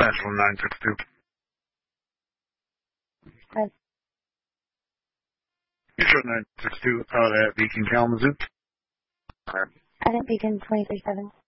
Central 962. Right. Metro 962 out at Beacon Kalamazoo. Out at Beacon 23-7.